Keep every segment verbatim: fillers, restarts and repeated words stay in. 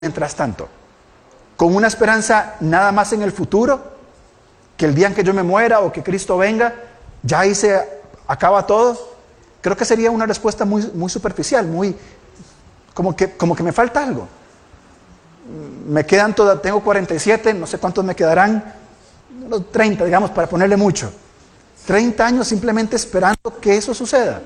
mientras tanto, con una esperanza nada más en el futuro, que el día en que yo me muera o que Cristo venga, ya ahí se acaba todo. Creo que sería una respuesta muy, muy superficial, muy como que, como que me falta algo. Me quedan todas, tengo cuarenta y siete, no sé cuántos me quedarán, unos treinta, digamos, para ponerle mucho. treinta años simplemente esperando que eso suceda.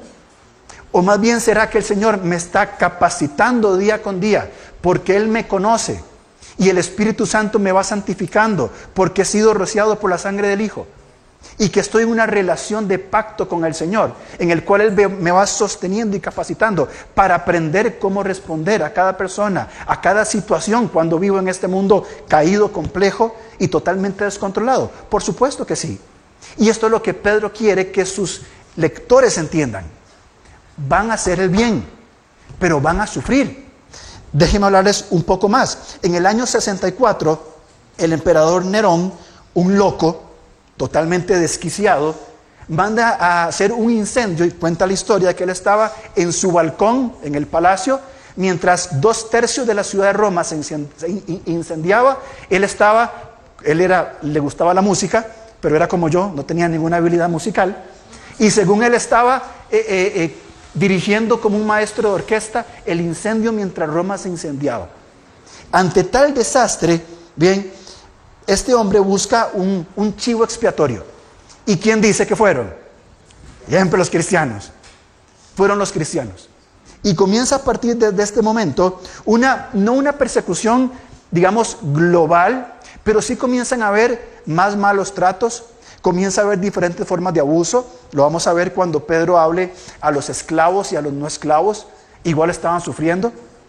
O más bien será que el Señor me está capacitando día con día, porque Él me conoce, y el Espíritu Santo me va santificando, porque he sido rociado por la sangre del Hijo, y que estoy en una relación de pacto con el Señor, en el cual Él me va sosteniendo y capacitando para aprender cómo responder a cada persona, a cada situación cuando vivo en este mundo caído, complejo y totalmente descontrolado. Por supuesto que sí. Y esto es lo que Pedro quiere que sus lectores entiendan. Van a hacer el bien, pero van a sufrir. Déjenme hablarles un poco más. En el año sesenta y cuatro, el emperador Nerón, un loco, totalmente desquiciado, manda a hacer un incendio, y cuenta la historia de que él estaba en su balcón, en el palacio, mientras dos tercios de la ciudad de Roma se incendiaba. Él estaba, él era, le gustaba la música, pero era como yo, no tenía ninguna habilidad musical, y según él estaba eh, eh, eh, dirigiendo como un maestro de orquesta el incendio mientras Roma se incendiaba. Ante tal desastre, bien, este hombre busca un, un chivo expiatorio. ¿Y quién dice que fueron? Siempre los cristianos. Fueron los cristianos. Y comienza a partir de, de este momento, una, no una persecución, digamos, global, pero sí comienzan a haber más malos tratos, comienza a haber diferentes formas de abuso. Lo vamos a ver cuando Pedro hable a los esclavos y a los no esclavos, igual estaban sufriendo.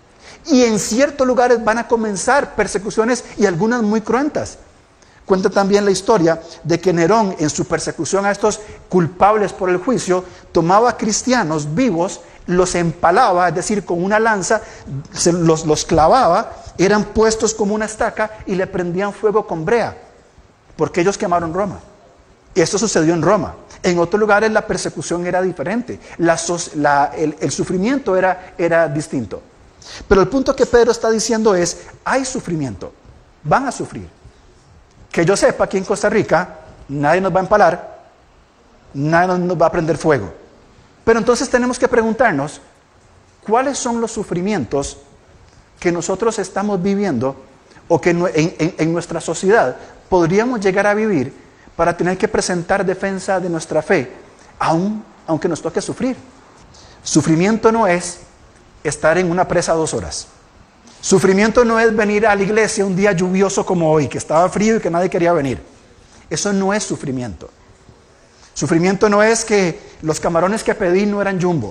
Y en ciertos lugares van a comenzar persecuciones, y algunas muy cruentas. Cuenta también la historia de que Nerón, en su persecución a estos culpables por el juicio, tomaba cristianos vivos, los empalaba, es decir, con una lanza, se los, los clavaba, eran puestos como una estaca y le prendían fuego con brea, porque ellos quemaron Roma. Esto sucedió en Roma. En otros lugares la persecución era diferente, la, la, el, el sufrimiento era, era distinto. Pero el punto que Pedro está diciendo es, hay sufrimiento, van a sufrir. Que yo sepa, aquí en Costa Rica, nadie nos va a empalar, nadie nos va a prender fuego. Pero entonces tenemos que preguntarnos, ¿cuáles son los sufrimientos que nosotros estamos viviendo o que en, en, en nuestra sociedad podríamos llegar a vivir para tener que presentar defensa de nuestra fe, aun, aunque nos toque sufrir? Sufrimiento no es estar en una presa dos horas. Sufrimiento no es venir a la iglesia un día lluvioso como hoy, que estaba frío y que nadie quería venir. Eso no es sufrimiento. Sufrimiento no es que los camarones que pedí no eran jumbo.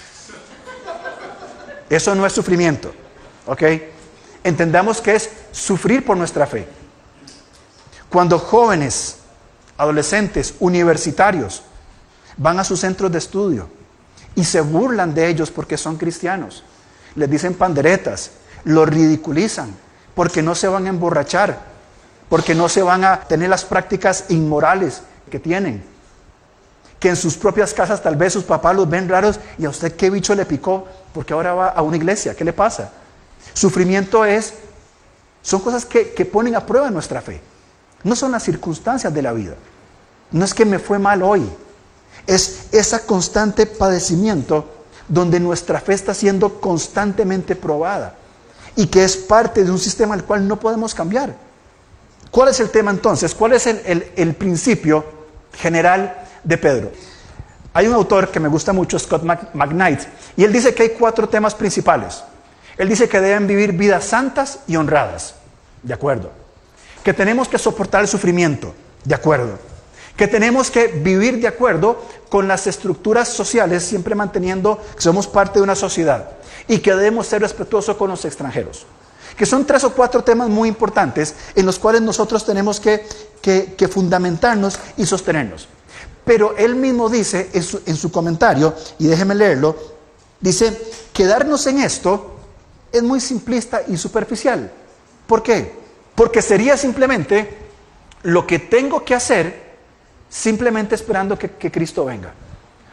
Eso no es sufrimiento. ¿Ok? Entendamos que es sufrir por nuestra fe. Cuando jóvenes, adolescentes, universitarios van a sus centros de estudio y se burlan de ellos porque son cristianos, les dicen panderetas, los ridiculizan porque no se van a emborrachar, porque no se van a tener las prácticas inmorales que tienen, que en sus propias casas tal vez sus papás los ven raros, y a usted qué bicho le picó porque ahora va a una iglesia, ¿qué le pasa? Sufrimiento es, son cosas que, que ponen a prueba nuestra fe. No son las circunstancias de la vida. No es que me fue mal hoy. Es ese constante padecimiento donde nuestra fe está siendo constantemente probada y que es parte de un sistema al cual no podemos cambiar. ¿Cuál es el tema entonces? ¿Cuál es el, el, el principio general de Pedro? Hay un autor que me gusta mucho, Scott McKnight, y él dice que hay cuatro temas principales. Él dice que deben vivir vidas santas y honradas. De acuerdo. Que tenemos que soportar el sufrimiento, de acuerdo. Que tenemos que vivir de acuerdo con las estructuras sociales, siempre manteniendo que somos parte de una sociedad, y que debemos ser respetuosos con los extranjeros. Que son tres o cuatro temas muy importantes en los cuales nosotros tenemos que, que, que fundamentarnos y sostenernos. Pero él mismo dice en su, en su comentario, y déjeme leerlo, dice, quedarnos en esto es muy simplista y superficial. ¿Por qué? Porque sería simplemente lo que tengo que hacer simplemente esperando que, que Cristo venga.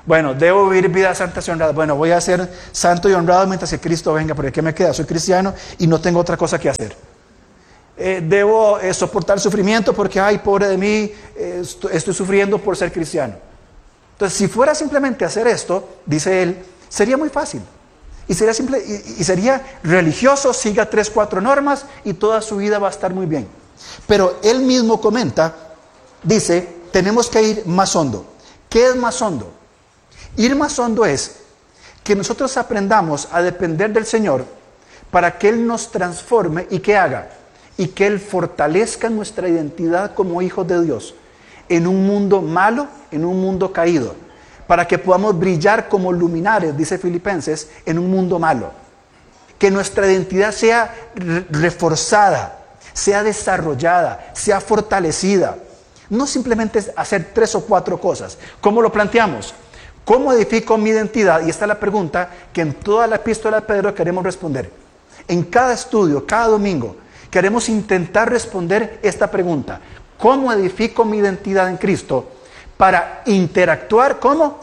Bueno, debo vivir vidas santas y honradas. Bueno, voy a ser santo y honrado mientras que Cristo venga, porque ¿qué me queda? Soy cristiano y no tengo otra cosa que hacer. Eh, debo eh, soportar sufrimiento porque, ay, pobre de mí, eh, estoy, estoy sufriendo por ser cristiano. Entonces, si fuera simplemente hacer esto, dice él, sería muy fácil. Y sería, simple, y, y sería religioso, siga tres, cuatro normas y toda su vida va a estar muy bien. Pero él mismo comenta, dice, tenemos que ir más hondo. ¿Qué es más hondo? Ir más hondo es que nosotros aprendamos a depender del Señor para que Él nos transforme y que haga, y que Él fortalezca nuestra identidad como hijos de Dios en un mundo malo, en un mundo caído, para que podamos brillar como luminares, dice Filipenses, en un mundo malo. Que nuestra identidad sea reforzada, sea desarrollada, sea fortalecida. No simplemente hacer tres o cuatro cosas. ¿Cómo lo planteamos? ¿Cómo edifico mi identidad? Y esta es la pregunta que en toda la epístola de Pedro queremos responder. En cada estudio, cada domingo, queremos intentar responder esta pregunta. ¿Cómo edifico mi identidad en Cristo para interactuar? ¿Cómo?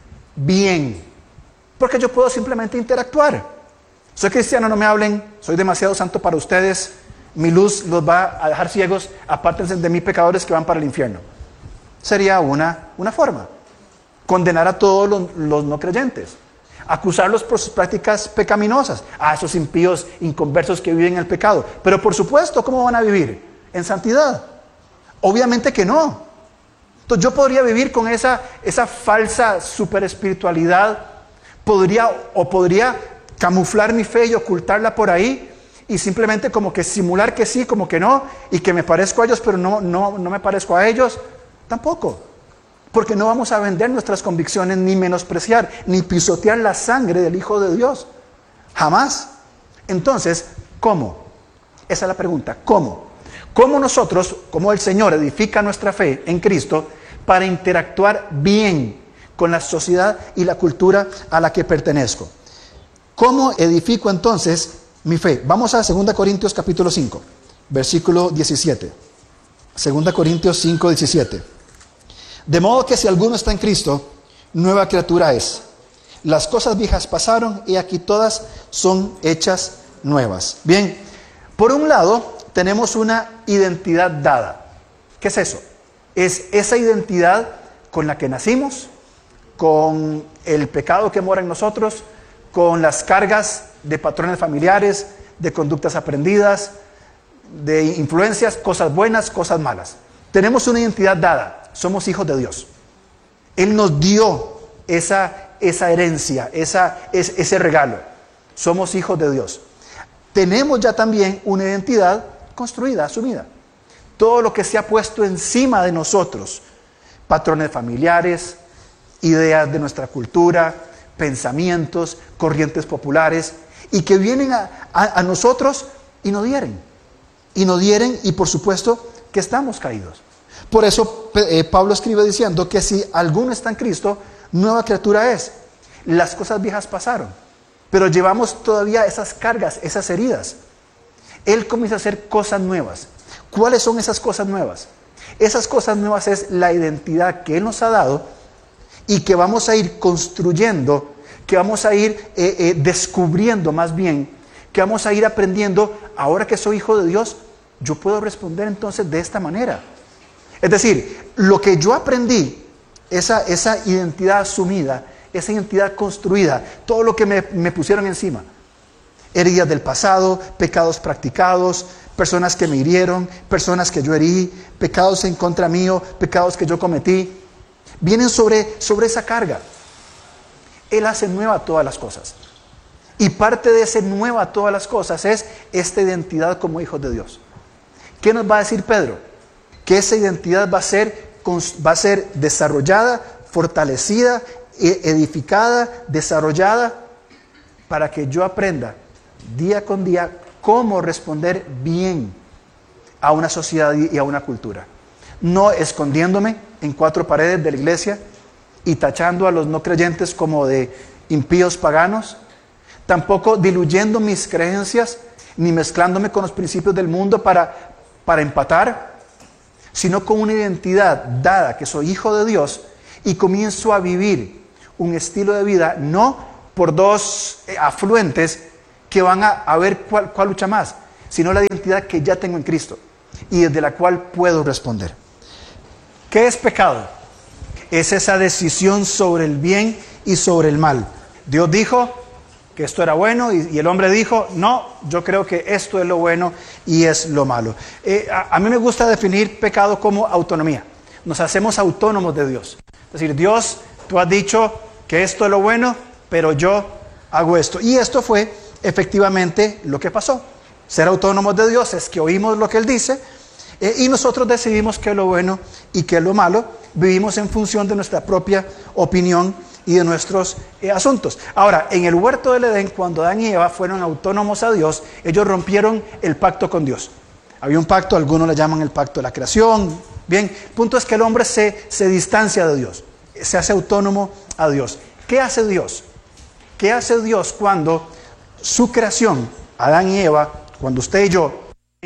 Bien. Porque yo puedo simplemente interactuar. Soy cristiano, no me hablen. Soy demasiado santo para ustedes. Mi luz los va a dejar ciegos. Apártense de mí, pecadores que van para el infierno. Sería una, una forma. Condenar a todos los, los no creyentes, acusarlos por sus prácticas pecaminosas, a esos impíos inconversos que viven en el pecado. Pero por supuesto, ¿cómo van a vivir? ¿En santidad? Obviamente que no. Entonces yo podría vivir con esa, esa falsa super espiritualidad, podría, o podría camuflar mi fe y ocultarla por ahí, y simplemente como que simular que sí, como que no, y que me parezco a ellos, pero no, no, no me parezco a ellos, tampoco. Porque no vamos a vender nuestras convicciones, ni menospreciar, ni pisotear la sangre del Hijo de Dios. Jamás. Entonces, ¿cómo? Esa es la pregunta. ¿Cómo? ¿Cómo nosotros, cómo el Señor edifica nuestra fe en Cristo para interactuar bien con la sociedad y la cultura a la que pertenezco? ¿Cómo edifico entonces mi fe? Vamos a segunda Corintios capítulo cinco, versículo diecisiete. segunda Corintios cinco, diecisiete. De modo que si alguno está en Cristo, nueva criatura es. Las cosas viejas pasaron y aquí todas son hechas nuevas. Bien, por un lado tenemos una identidad dada. ¿Qué es eso? Es esa identidad con la que nacimos, con el pecado que mora en nosotros, con las cargas de patrones familiares, de conductas aprendidas, de influencias, cosas buenas, cosas malas. Tenemos una identidad dada. Somos hijos de Dios. Él nos dio esa, esa herencia, esa, es, ese regalo. Somos hijos de Dios. Tenemos ya también una identidad construida, asumida. Todo lo que se ha puesto encima de nosotros, patrones familiares, ideas de nuestra cultura, pensamientos, corrientes populares, y que vienen a, a, a nosotros y nos hieren. Y nos hieren y por supuesto que estamos caídos. Por eso eh, Pablo escribe diciendo que si alguno está en Cristo, nueva criatura es. Las cosas viejas pasaron, pero llevamos todavía esas cargas, esas heridas. Él comienza a hacer cosas nuevas. ¿Cuáles son esas cosas nuevas? Esas cosas nuevas es la identidad que Él nos ha dado y que vamos a ir construyendo, que vamos a ir eh, eh, descubriendo más bien, que vamos a ir aprendiendo. Ahora que soy hijo de Dios, yo puedo responder entonces de esta manera. Es decir, lo que yo aprendí, esa, esa identidad asumida, esa identidad construida, todo lo que me, me pusieron encima, heridas del pasado, pecados practicados, personas que me hirieron, personas que yo herí, pecados en contra mío, pecados que yo cometí, vienen sobre, sobre esa carga. Él hace nueva todas las cosas. Y parte de ese nueva todas las cosas es esta identidad como hijos de Dios. ¿Qué nos va a decir Pedro? Que esa identidad va a ser, va a ser desarrollada, fortalecida, edificada, desarrollada, para que yo aprenda día con día cómo responder bien a una sociedad y a una cultura. No escondiéndome en cuatro paredes de la iglesia y tachando a los no creyentes como de impíos paganos, tampoco diluyendo mis creencias, ni mezclándome con los principios del mundo para, para empatar, sino con una identidad dada, que soy hijo de Dios, y comienzo a vivir un estilo de vida, no por dos afluentes que van a, a ver cuál, cuál lucha más, sino la identidad que ya tengo en Cristo y desde la cual puedo responder. ¿Qué es pecado? Es esa decisión sobre el bien y sobre el mal. Dios dijo que esto era bueno y, y el hombre dijo, no, yo creo que esto es lo bueno y es lo malo. Eh, a, a mí me gusta definir pecado como autonomía. Nos hacemos autónomos de Dios. Es decir, Dios, tú has dicho que esto es lo bueno, pero yo hago esto. Y esto fue efectivamente lo que pasó. Ser autónomos de Dios es que oímos lo que Él dice eh, y nosotros decidimos qué es lo bueno y qué es lo malo. Vivimos en función de nuestra propia opinión y de nuestros eh, asuntos. Ahora, en el huerto del Edén, cuando Adán y Eva fueron autónomos a Dios, ellos rompieron el pacto con Dios. Había un pacto, algunos le llaman el pacto de la creación. Bien, el punto es que el hombre se, se distancia de Dios, se hace autónomo a Dios. ¿Qué hace Dios? ¿Qué hace Dios cuando su creación, Adán y Eva, cuando usted y yo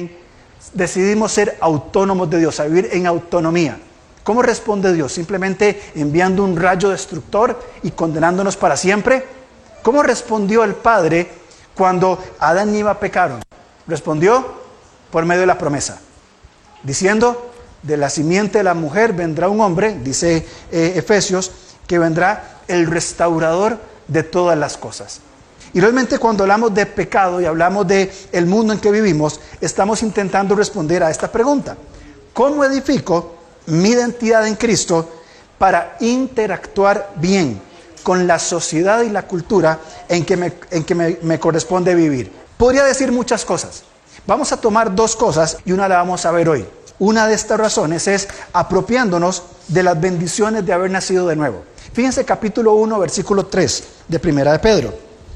decidimos ser autónomos de Dios, a vivir en autonomía? ¿Cómo responde Dios? ¿Simplemente enviando un rayo destructor y condenándonos para siempre? ¿Cómo respondió el Padre cuando Adán y Eva pecaron? Respondió por medio de la promesa, diciendo, de la simiente de la mujer vendrá un hombre, dice eh, Efesios, que vendrá el restaurador de todas las cosas. Y realmente cuando hablamos de pecado y hablamos de el mundo en que vivimos, estamos intentando responder a esta pregunta. ¿Cómo edifico mi identidad en Cristo para interactuar bien con la sociedad y la cultura en que me, en que me, me corresponde vivir? Podría decir muchas cosas. Vamos a tomar dos cosas y una la vamos a ver hoy. Una de estas razones es apropiándonos de las bendiciones de haber nacido de nuevo. Fíjense capítulo uno, versículo tres de Primera de Pedro.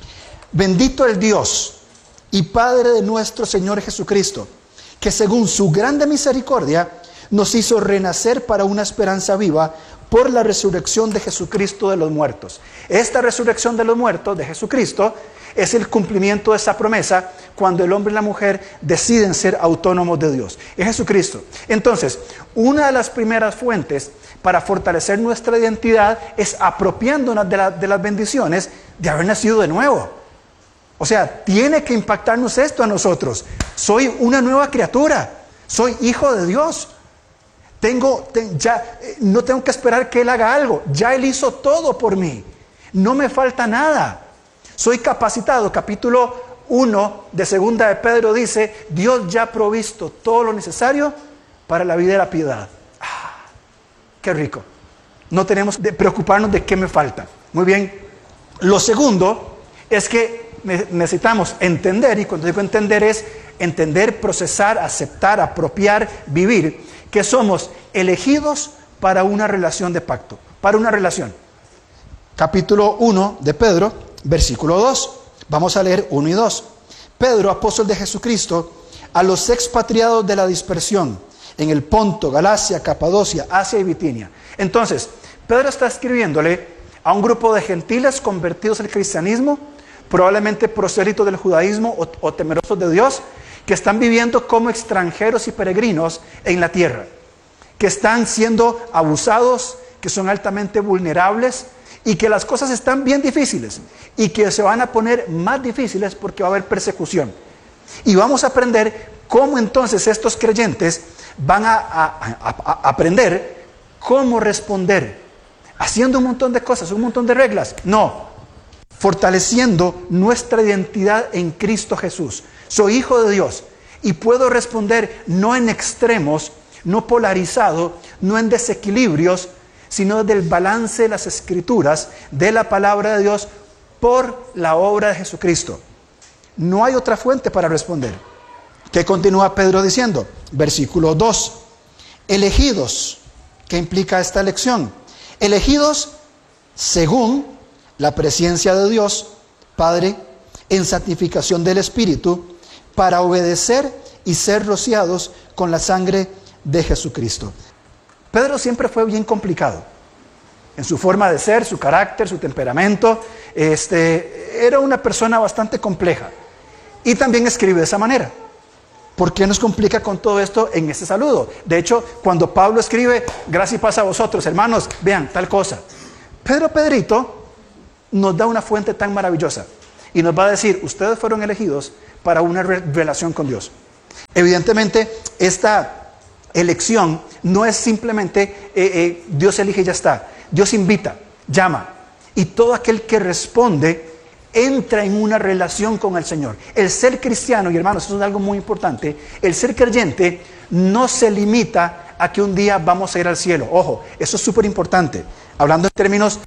Bendito el Dios y Padre de nuestro Señor Jesucristo, que según su grande misericordia nos hizo renacer para una esperanza viva por la resurrección de Jesucristo de los muertos. Esta resurrección de los muertos de Jesucristo es el cumplimiento de esa promesa cuando el hombre y la mujer deciden ser autónomos de Dios. Es Jesucristo. Entonces, una de las primeras fuentes para fortalecer nuestra identidad es apropiándonos de, la, de las bendiciones de haber nacido de nuevo. O sea, tiene que impactarnos esto a nosotros. Soy una nueva criatura. Soy hijo de Dios. Tengo, te, ya, eh, no tengo que esperar que Él haga algo. Ya Él hizo todo por mí. No me falta nada. Soy capacitado. Capítulo uno de Segunda de Pedro dice, Dios ya ha provisto todo lo necesario para la vida y la piedad. Ah, qué rico. No tenemos que preocuparnos de qué me falta. Muy bien. Lo segundo es que necesitamos entender, y cuando digo entender es entender, procesar, aceptar, apropiar, vivir, que somos elegidos para una relación de pacto, para una relación. Capítulo uno de Pedro, versículo dos. Vamos a leer uno y dos. Pedro, apóstol de Jesucristo, a los expatriados de la dispersión en el Ponto, Galacia, Capadocia, Asia y Bitinia. Entonces, Pedro está escribiéndole a un grupo de gentiles convertidos al cristianismo, probablemente prosélitos del judaísmo o, o temerosos de Dios, que están viviendo como extranjeros y peregrinos en la tierra, que están siendo abusados, que son altamente vulnerables y que las cosas están bien difíciles y que se van a poner más difíciles porque va a haber persecución. Y vamos a aprender cómo entonces estos creyentes van a, a, a, a aprender cómo responder, haciendo un montón de cosas, un montón de reglas. No, fortaleciendo nuestra identidad en Cristo Jesús. Soy hijo de Dios y puedo responder no en extremos, no polarizado, no en desequilibrios, sino del balance de las Escrituras, de la palabra de Dios por la obra de Jesucristo. No hay otra fuente para responder. ¿Qué continúa Pedro diciendo? Versículo dos. Elegidos. ¿Qué implica esta elección? Elegidos según la presencia de Dios, Padre, en santificación del Espíritu, para obedecer y ser rociados con la sangre de Jesucristo. Pedro siempre fue bien complicado en su forma de ser, su carácter, su temperamento. Este, era una persona bastante compleja y también escribe de esa manera. ¿Por qué nos complica con todo esto en este saludo? De hecho, cuando Pablo escribe, gracia y paz a vosotros, hermanos, vean tal cosa. Pedro Pedrito nos da una fuente tan maravillosa y nos va a decir, ustedes fueron elegidos para una re- relación con Dios. Evidentemente, esta elección no es simplemente eh, eh, Dios elige y ya está. Dios invita, llama, y todo aquel que responde entra en una relación con el Señor. El ser cristiano, y hermanos, eso es algo muy importante, el ser creyente no se limita a que un día vamos a ir al cielo. Ojo, eso es súper importante. Hablando en términos,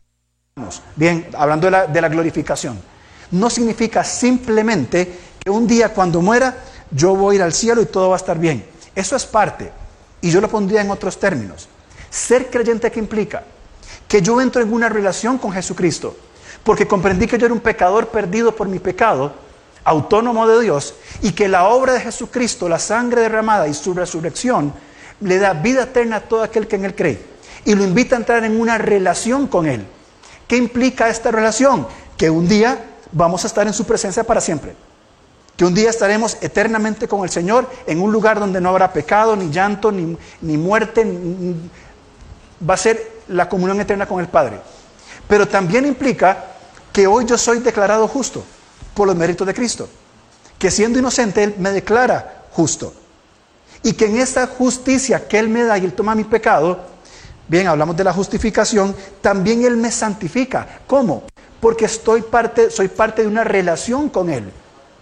bien, hablando de la, de la glorificación. No significa simplemente que un día cuando muera, yo voy a ir al cielo y todo va a estar bien. Eso es parte, y yo lo pondría en otros términos. Ser creyente, ¿qué implica? Que yo entro en una relación con Jesucristo, porque comprendí que yo era un pecador perdido por mi pecado, autónomo de Dios, y que la obra de Jesucristo, la sangre derramada y su resurrección, le da vida eterna a todo aquel que en Él cree, y lo invita a entrar en una relación con Él. ¿Qué implica esta relación? Que un día vamos a estar en su presencia para siempre. Que un día estaremos eternamente con el Señor en un lugar donde no habrá pecado, ni llanto, ni, ni muerte. Ni, ni, va a ser la comunión eterna con el Padre. Pero también implica que hoy yo soy declarado justo por los méritos de Cristo. Que siendo inocente, Él me declara justo. Y que en esa justicia que Él me da y Él toma mi pecado, bien, hablamos de la justificación, también Él me santifica. ¿Cómo? Porque estoy parte, soy parte de una relación con Él.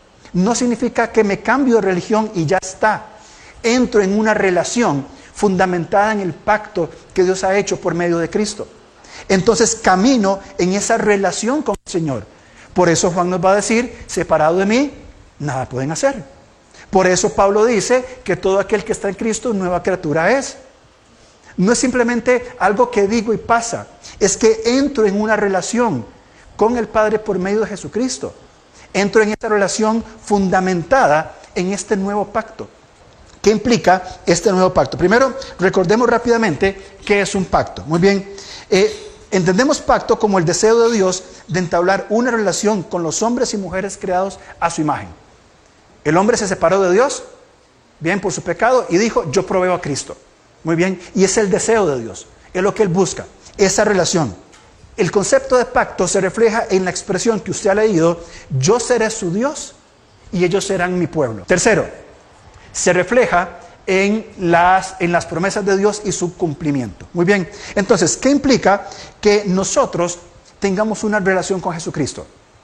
No significa que me cambio de religión y ya está. Entro en una relación fundamentada en el pacto que Dios ha hecho por medio de Cristo. Entonces camino en esa relación con el Señor. Por eso Juan nos va a decir, separado de mí, nada pueden hacer. Por eso Pablo dice que todo aquel que está en Cristo, nueva criatura es. No es simplemente algo que digo y pasa, es que entro en una relación con el Padre por medio de Jesucristo. Entro en esta relación fundamentada en este nuevo pacto. ¿Qué implica este nuevo pacto? Primero, recordemos rápidamente qué es un pacto. Muy bien, eh, entendemos pacto como el deseo de Dios de entablar una relación con los hombres y mujeres creados a su imagen. El hombre se separó de Dios, bien, por su pecado, y dijo, yo proveo a Cristo. Muy bien, y es el deseo de Dios, es lo que Él busca, esa relación. El concepto de pacto se refleja en la expresión que usted ha leído, yo seré su Dios y ellos serán mi pueblo. Tercero, se refleja en las, en las promesas de Dios y su cumplimiento. Muy bien, entonces, ¿qué implica que nosotros tengamos una relación con Jesucristo?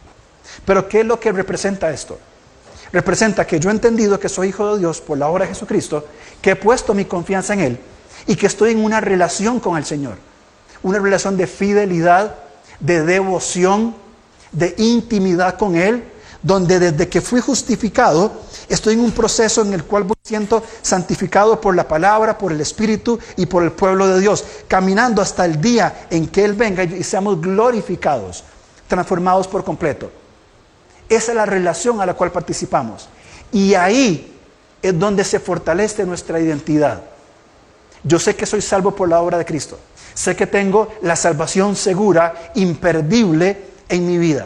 Pero ¿qué es lo que representa esto? Representa que yo he entendido que soy hijo de Dios por la obra de Jesucristo, que he puesto mi confianza en Él y que estoy en una relación con el Señor. Una relación de fidelidad, de devoción, de intimidad con Él, donde desde que fui justificado, estoy en un proceso en el cual voy siendo santificado por la palabra, por el Espíritu y por el pueblo de Dios, caminando hasta el día en que Él venga y seamos glorificados, transformados por completo. Esa es la relación a la cual participamos. Y ahí es donde se fortalece nuestra identidad. Yo sé que soy salvo por la obra de Cristo. Sé que tengo la salvación segura, imperdible en mi vida.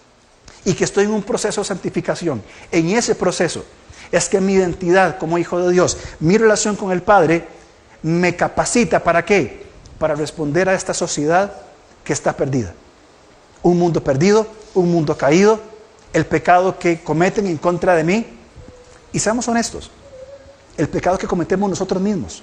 Y que estoy en un proceso de santificación. En ese proceso es que mi identidad como hijo de Dios, mi relación con el Padre, me capacita ¿para qué? Para responder a esta sociedad que está perdida. Un mundo perdido, un mundo caído, el pecado que cometen en contra de mí. Y seamos honestos, el pecado que cometemos nosotros mismos.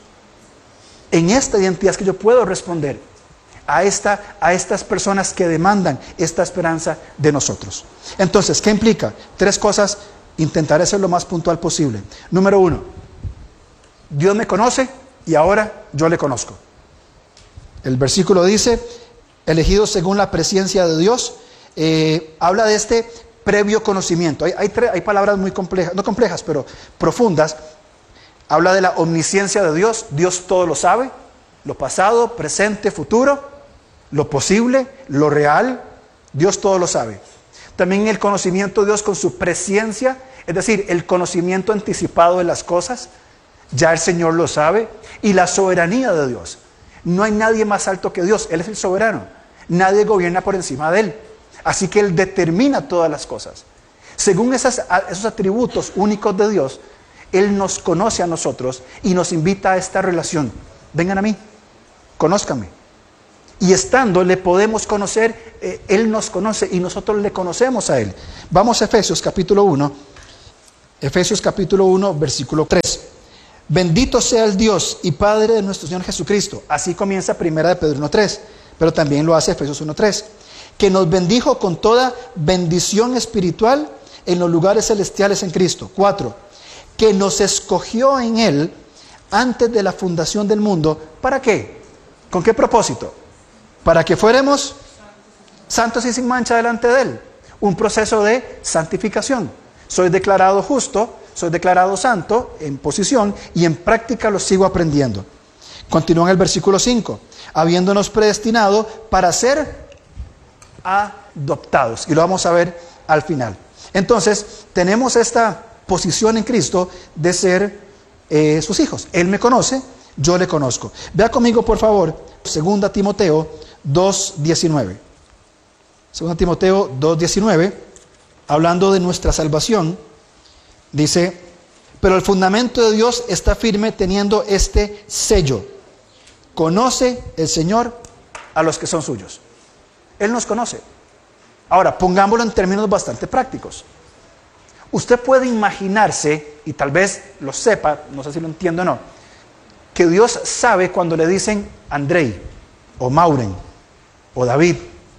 En esta identidad es que yo puedo responder a, esta, a estas personas que demandan esta esperanza de nosotros. Entonces, ¿qué implica? Tres cosas, intentaré ser lo más puntual posible. Número uno, Dios me conoce y ahora yo le conozco. El versículo dice, elegidos según la presencia de Dios, eh, habla de este previo conocimiento. Hay, hay, tre- hay palabras muy complejas, no complejas, pero profundas. Habla de la omnisciencia de Dios. Dios todo lo sabe, lo pasado, presente, futuro, lo posible, lo real. Dios todo lo sabe. También el conocimiento de Dios con su presciencia, es decir, el conocimiento anticipado de las cosas. Ya el Señor lo sabe. Y la soberanía de Dios. No hay nadie más alto que Dios. Él es el soberano. Nadie gobierna por encima de Él. Así que Él determina todas las cosas. Según esas, esos atributos únicos de Dios, Él nos conoce a nosotros y nos invita a esta relación. Vengan a mí, conózcanme. Y estando le podemos conocer, eh, Él nos conoce y nosotros le conocemos a Él. Vamos a Efesios capítulo uno. Efesios capítulo uno, versículo tres. Bendito sea el Dios y Padre de nuestro Señor Jesucristo. Así comienza primera de Pedro uno tres, pero también lo hace Efesios uno tres. Que nos bendijo con toda bendición espiritual en los lugares celestiales en Cristo. cuatro. Que nos escogió en Él antes de la fundación del mundo. ¿Para qué? ¿Con qué propósito? Para que fuéramos santos y sin mancha delante de Él. Un proceso de santificación. Soy declarado justo, soy declarado santo en posición y en práctica lo sigo aprendiendo. Continúa en el versículo cinco. Habiéndonos predestinado para ser adoptados. Y lo vamos a ver al final. Entonces, tenemos esta posición en Cristo de ser eh, sus hijos. Él me conoce, yo le conozco. Vea conmigo, por favor, segunda Timoteo dos diecinueve. segunda Timoteo dos diecinueve, hablando de nuestra salvación, dice: pero el fundamento de Dios está firme teniendo este sello. Conoce el Señor a los que son suyos. Él nos conoce. Ahora, pongámoslo en términos bastante prácticos. Usted puede imaginarse, y tal vez lo sepa, no sé si lo entiendo o no, que Dios sabe cuando le dicen Andrei, o Mauren, o David,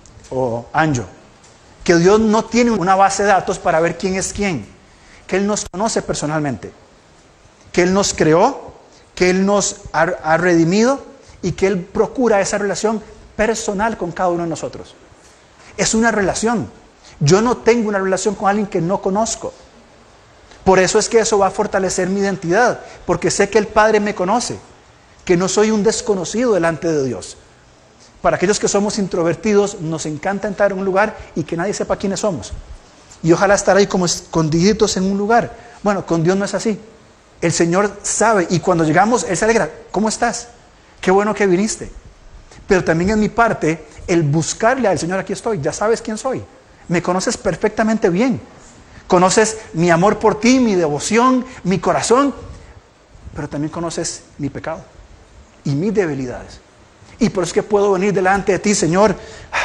o Anjo. Que Dios no tiene una base de datos para ver quién es quién. Que Él nos conoce personalmente. Que Él nos creó, que Él nos ha, ha redimido y que Él procura esa relación personal con cada uno de nosotros. Es una relación. Yo no tengo una relación con alguien que no conozco. Por eso es que eso va a fortalecer mi identidad, porque sé que el Padre me conoce, que no soy un desconocido delante de Dios. Para aquellos que somos introvertidos, nos encanta entrar en un lugar y que nadie sepa quiénes somos. Y ojalá estar ahí como escondiditos en un lugar. Bueno, con Dios no es así. El Señor sabe, y cuando llegamos, Él se alegra. ¿Cómo estás? Qué bueno que viniste. Pero también en mi parte, el buscarle al Señor, aquí estoy, ya sabes quién soy. Me conoces perfectamente bien. Conoces mi amor por ti, mi devoción, mi corazón. Pero también conoces mi pecado y mis debilidades. Y por eso es que puedo venir delante de ti, Señor.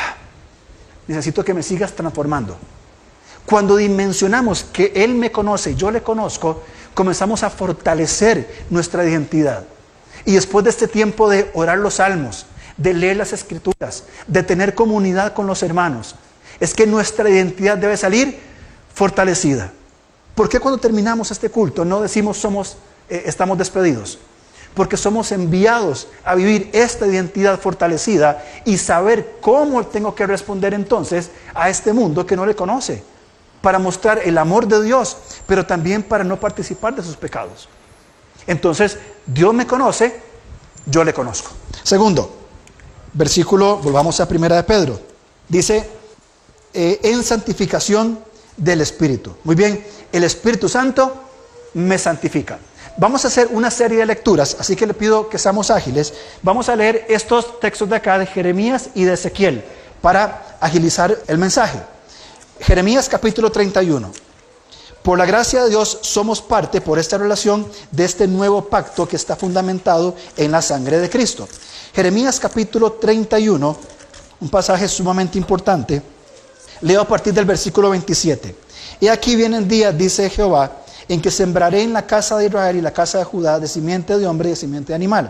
Necesito que me sigas transformando. Cuando dimensionamos que Él me conoce y yo le conozco, comenzamos a fortalecer nuestra identidad. Y después de este tiempo de orar los salmos, de leer las escrituras, de tener comunidad con los hermanos, es que nuestra identidad debe salir fortalecida. ¿Por qué cuando terminamos este culto no decimos somos, eh, estamos despedidos? Porque somos enviados a vivir esta identidad fortalecida y saber cómo tengo que responder entonces a este mundo que no le conoce, para mostrar el amor de Dios, pero también para no participar de sus pecados. Entonces, Dios me conoce, yo le conozco. Segundo, versículo, volvamos a primera de Pedro. Dice, eh, en santificación del Espíritu. Muy bien, el Espíritu Santo me santifica. Vamos a hacer una serie de lecturas, así que le pido que seamos ágiles. Vamos a leer estos textos de acá de Jeremías y de Ezequiel para agilizar el mensaje. Jeremías capítulo treinta y uno. Por la gracia de Dios somos parte por esta relación de este nuevo pacto que está fundamentado en la sangre de Cristo. Jeremías capítulo treinta y uno, un pasaje sumamente importante. Leo a partir del versículo veintisiete. Y aquí vienen días, dice Jehová, en que sembraré en la casa de Israel y la casa de Judá de simiente de hombre y de simiente de animal.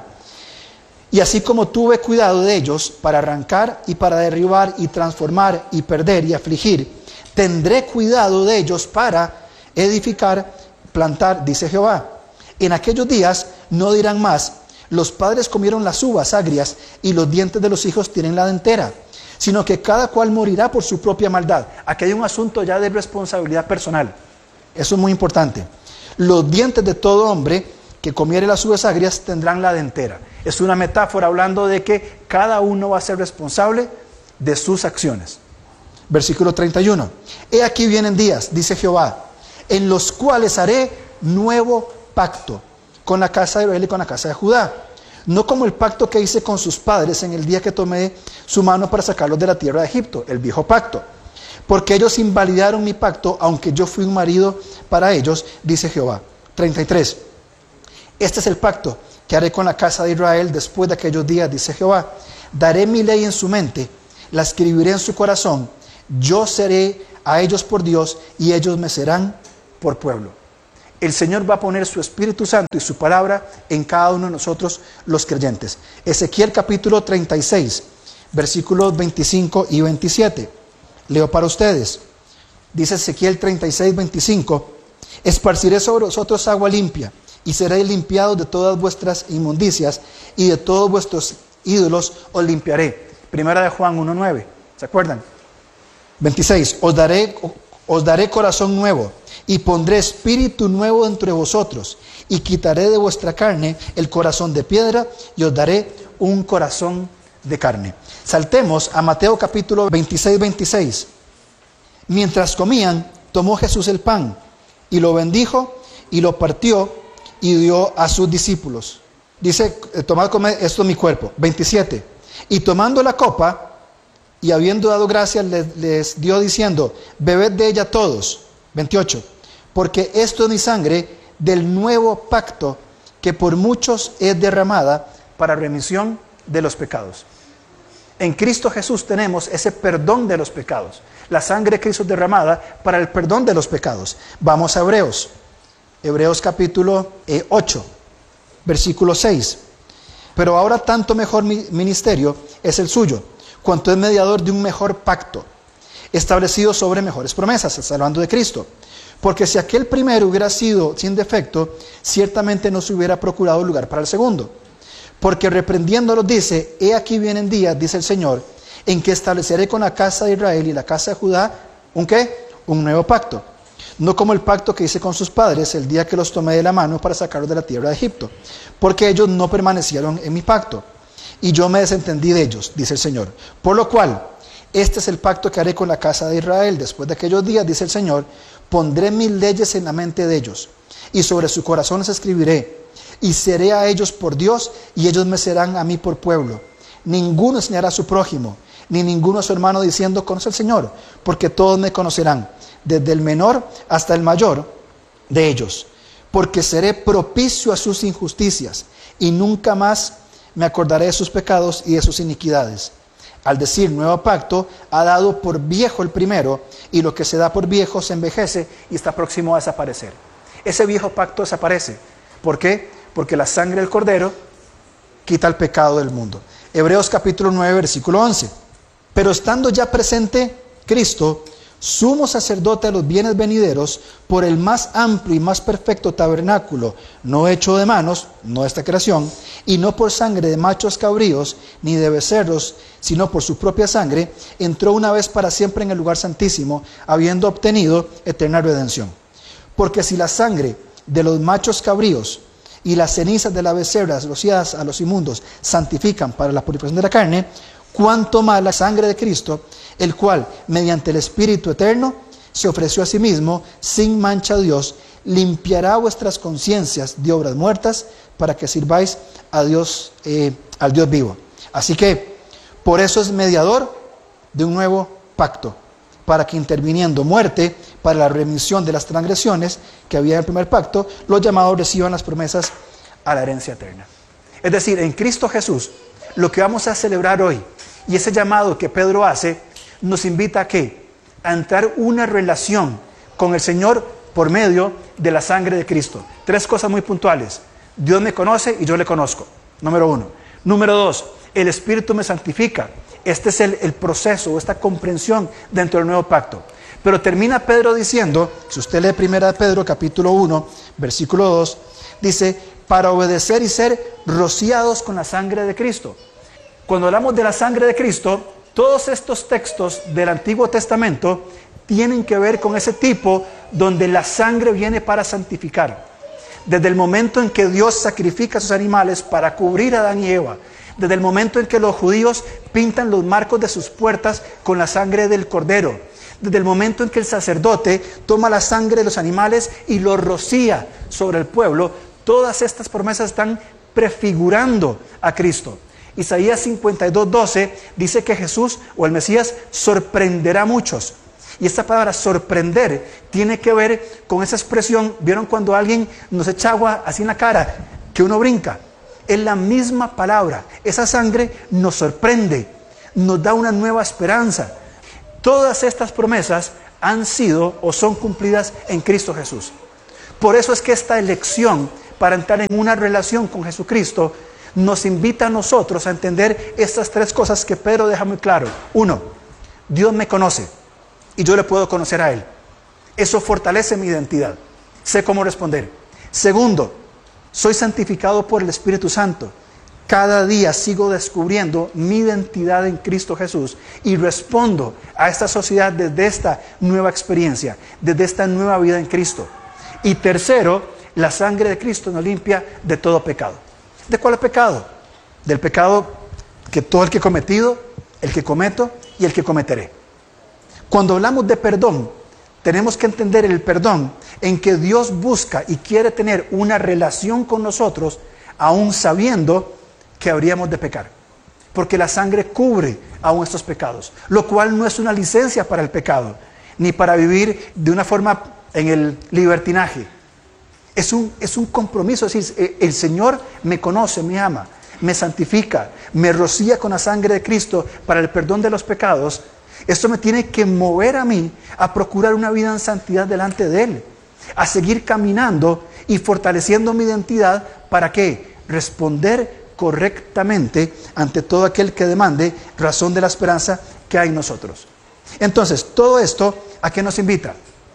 Y así como tuve cuidado de ellos para arrancar y para derribar y transformar y perder y afligir, tendré cuidado de ellos para edificar, plantar, dice Jehová. En aquellos días no dirán más, los padres comieron las uvas agrias y los dientes de los hijos tienen la dentera, sino que cada cual morirá por su propia maldad. Aquí hay un asunto ya de responsabilidad personal. Eso es muy importante. Los dientes de todo hombre que comiere las uvas agrias tendrán la dentera. Es una metáfora hablando de que cada uno va a ser responsable de sus acciones. Versículo treinta y uno. He aquí vienen días, dice Jehová, en los cuales haré nuevo pacto con la casa de Israel y con la casa de Judá. No como el pacto que hice con sus padres en el día que tomé su mano para sacarlos de la tierra de Egipto, el viejo pacto. Porque ellos invalidaron mi pacto, aunque yo fui un marido para ellos, dice Jehová. treinta y tres. Este es el pacto que haré con la casa de Israel después de aquellos días, dice Jehová. Daré mi ley en su mente, la escribiré en su corazón. Yo seré a ellos por Dios y ellos me serán por pueblo. El Señor va a poner su Espíritu Santo y su palabra en cada uno de nosotros los creyentes. Ezequiel capítulo treinta y seis, versículos veinticinco y veintisiete. Leo para ustedes. Dice Ezequiel treinta y seis, veinticinco. Esparciré sobre vosotros agua limpia y seréis limpiados de todas vuestras inmundicias y de todos vuestros ídolos os limpiaré. Primera de Juan uno nueve. ¿Se acuerdan? veintiséis. Os daré, os daré corazón nuevo y pondré espíritu nuevo entre vosotros y quitaré de vuestra carne el corazón de piedra y os daré un corazón de carne. Saltemos a Mateo capítulo veintiséis, veintiséis. Mientras comían, tomó Jesús el pan y lo bendijo y lo partió y dio a sus discípulos. Dice, tomad, comed, esto es mi cuerpo. veintisiete. Y tomando la copa y habiendo dado gracias, les, les dio diciendo, bebed de ella todos. veintiocho. Porque esto es mi sangre del nuevo pacto que por muchos es derramada para remisión de los pecados. En Cristo Jesús tenemos ese perdón de los pecados. La sangre de Cristo es derramada para el perdón de los pecados. Vamos a Hebreos. Hebreos capítulo eh, ocho, versículo seis. Pero ahora tanto mejor ministerio es el suyo, cuanto es mediador de un mejor pacto, establecido sobre mejores promesas. Está hablando de Cristo. Porque si aquel primero hubiera sido sin defecto, ciertamente no se hubiera procurado lugar para el segundo. Porque reprendiéndolo dice, he aquí vienen días, dice el Señor, en que estableceré con la casa de Israel y la casa de Judá, ¿un qué? Un nuevo pacto. No como el pacto que hice con sus padres el día que los tomé de la mano para sacarlos de la tierra de Egipto. Porque ellos no permanecieron en mi pacto. Y yo me desentendí de ellos, dice el Señor. Por lo cual, este es el pacto que haré con la casa de Israel. Después de aquellos días, dice el Señor, pondré mis leyes en la mente de ellos. Y sobre sus corazones escribiré. Y seré a ellos por Dios, y ellos me serán a mí por pueblo. Ninguno enseñará a su prójimo, ni ninguno a su hermano diciendo, conoce al Señor, porque todos me conocerán, desde el menor hasta el mayor de ellos. Porque seré propicio a sus injusticias, y nunca más me acordaré de sus pecados y de sus iniquidades. Al decir nuevo pacto, ha dado por viejo el primero, y lo que se da por viejo se envejece y está próximo a desaparecer. Ese viejo pacto desaparece. ¿Por qué? Porque la sangre del Cordero quita el pecado del mundo. Hebreos capítulo nueve, versículo once. Pero estando ya presente Cristo, sumo sacerdote de los bienes venideros, por el más amplio y más perfecto tabernáculo, no hecho de manos, no esta creación, y no por sangre de machos cabríos, ni de becerros, sino por su propia sangre, entró una vez para siempre en el lugar santísimo, habiendo obtenido eterna redención. Porque si la sangre de los machos cabríos y las cenizas de las becerras rociadas a los inmundos santifican para la purificación de la carne, cuánto más la sangre de Cristo, el cual, mediante el Espíritu eterno, se ofreció a sí mismo, sin mancha a Dios, limpiará vuestras conciencias de obras muertas, para que sirváis a Dios, eh, al Dios vivo. Así que, por eso es mediador de un nuevo pacto, para que interviniendo muerte para la remisión de las transgresiones que había en el primer pacto, los llamados reciban las promesas a la herencia eterna. Es decir, en Cristo Jesús, lo que vamos a celebrar hoy, y ese llamado que Pedro hace, nos invita a ¿qué? A entrar una relación con el Señor por medio de la sangre de Cristo. Tres cosas muy puntuales. Dios me conoce y yo le conozco. Número uno. Número dos, el Espíritu me santifica. Este es el, el proceso, esta comprensión dentro del nuevo pacto. Pero termina Pedro diciendo, si usted lee primera de Pedro capítulo uno, versículo dos, dice, para obedecer y ser rociados con la sangre de Cristo. Cuando hablamos de la sangre de Cristo, todos estos textos del Antiguo Testamento tienen que ver con ese tipo donde la sangre viene para santificar. Desde el momento en que Dios sacrifica a sus animales para cubrir a Adán y Eva, desde el momento en que los judíos pintan los marcos de sus puertas con la sangre del Cordero, desde el momento en que el sacerdote toma la sangre de los animales y lo rocía sobre el pueblo, todas estas promesas están prefigurando a Cristo. Isaías cincuenta y dos, doce dice que Jesús o el Mesías sorprenderá a muchos. Y esta palabra sorprender tiene que ver con esa expresión. ¿Vieron cuando alguien nos echa agua así en la cara? que uno brinca. Es la misma palabra. Esa sangre nos sorprende, nos da una nueva esperanza. Todas estas promesas han sido o son cumplidas en Cristo Jesús. Por eso es que esta elección para entrar en una relación con Jesucristo nos invita a nosotros a entender estas tres cosas que Pedro deja muy claro. Uno, Dios me conoce y yo le puedo conocer a Él. Eso fortalece mi identidad. Sé cómo responder. Segundo, soy santificado por el Espíritu Santo. Cada día sigo descubriendo mi identidad en Cristo Jesús y respondo a esta sociedad desde esta nueva experiencia, desde esta nueva vida en Cristo. Y tercero, la sangre de Cristo nos limpia de todo pecado. ¿De cuál pecado? Del pecado que todo el que he cometido, el que cometo y el que cometeré. Cuando hablamos de perdón, tenemos que entender el perdón en que Dios busca y quiere tener una relación con nosotros, aún sabiendo que habríamos de pecar. Porque la sangre cubre aún estos pecados, lo cual no es una licencia para el pecado, ni para vivir de una forma en el libertinaje. Es un, es un compromiso, es decir, el Señor me conoce, me ama, me santifica, me rocía con la sangre de Cristo para el perdón de los pecados. Esto me tiene que mover a mí a procurar una vida en santidad delante de Él, a seguir caminando y fortaleciendo mi identidad. ¿Para qué? Responder correctamente ante todo aquel que demande razón de la esperanza que hay en nosotros. Entonces, todo esto, ¿a qué nos invita?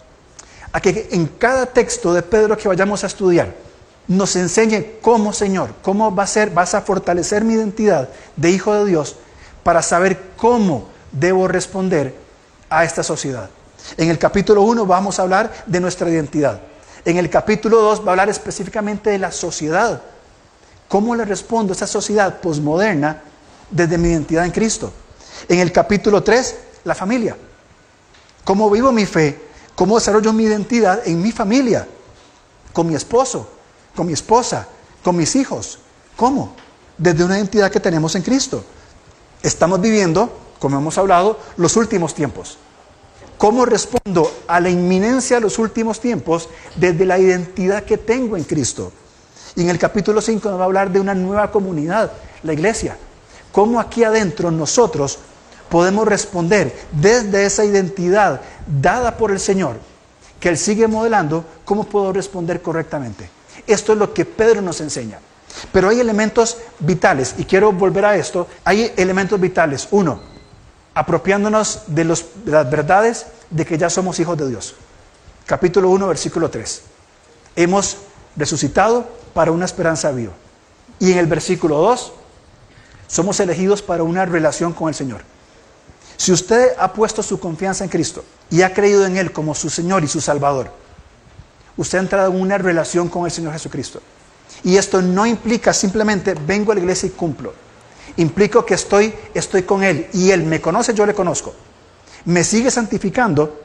A que en cada texto de Pedro que vayamos a estudiar, nos enseñe cómo, Señor, cómo va a ser, vas a fortalecer mi identidad de hijo de Dios para saber cómo debo responder a esta sociedad. En el capítulo uno vamos a hablar de nuestra identidad. En el capítulo dos va a hablar específicamente de la sociedad. ¿Cómo le respondo a esa sociedad posmoderna desde mi identidad en Cristo? En el capítulo tres, la familia. ¿Cómo vivo mi fe? ¿Cómo desarrollo mi identidad en mi familia? Con mi esposo, con mi esposa, con mis hijos. ¿Cómo? Desde una identidad que tenemos en Cristo. Estamos viviendo, como hemos hablado, los últimos tiempos. ¿Cómo respondo a la inminencia de los últimos tiempos desde la identidad que tengo en Cristo? Y en el capítulo cinco nos va a hablar de una nueva comunidad, la iglesia. ¿Cómo aquí adentro nosotros podemos responder desde esa identidad dada por el Señor, que Él sigue modelando? ¿Cómo puedo responder correctamente? Esto es lo que Pedro nos enseña. Pero hay elementos vitales, y quiero volver a esto. Hay elementos vitales. Uno, apropiándonos de, los, de las verdades de que ya somos hijos de Dios. Capítulo uno, versículo tres. Hemos resucitado para una esperanza viva. Y en el versículo dos, somos elegidos para una relación con el Señor. Si usted ha puesto su confianza en Cristo y ha creído en Él como su Señor y su Salvador, usted ha entrado en una relación con el Señor Jesucristo. Y esto no implica simplemente vengo a la iglesia y cumplo. Implica que estoy, estoy con Él y Él me conoce, yo le conozco. Me sigue santificando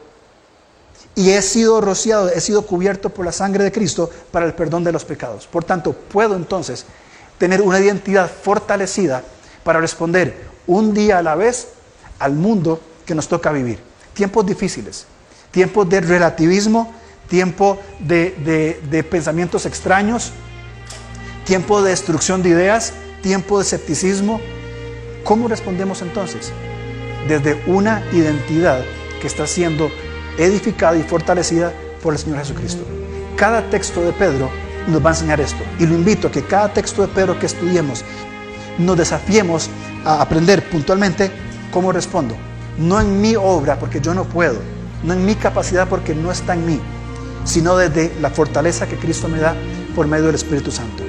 y he sido rociado, he sido cubierto por la sangre de Cristo para el perdón de los pecados. Por tanto, puedo entonces tener una identidad fortalecida para responder un día a la vez al mundo que nos toca vivir. Tiempos difíciles, tiempos de relativismo, tiempo de, de, de pensamientos extraños, tiempo de destrucción de ideas, tiempo de escepticismo. ¿Cómo respondemos entonces? Desde una identidad que está siendo edificada y fortalecida por el Señor Jesucristo. Cada texto de Pedro nos va a enseñar esto. Y lo invito a que cada texto de Pedro que estudiemos nos desafiemos a aprender puntualmente cómo respondo. No en mi obra, porque yo no puedo. No en mi capacidad, porque no está en mí. Sino desde la fortaleza que Cristo me da por medio del Espíritu Santo.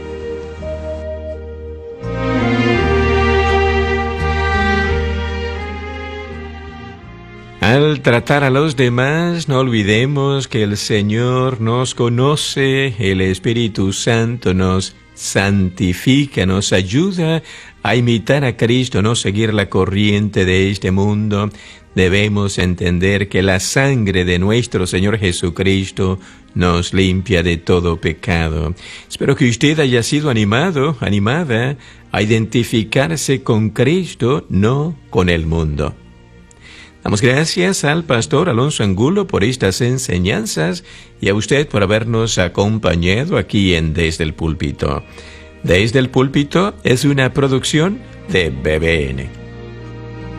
Al tratar a los demás, no olvidemos que el Señor nos conoce, el Espíritu Santo nos santifica, nos ayuda a imitar a Cristo, no seguir la corriente de este mundo. Debemos entender que la sangre de nuestro Señor Jesucristo nos limpia de todo pecado. Espero que usted haya sido animado, animada a identificarse con Cristo, no con el mundo. Damos gracias al pastor Alonso Angulo por estas enseñanzas y a usted por habernos acompañado aquí en Desde el Púlpito. Desde el Púlpito es una producción de B B N.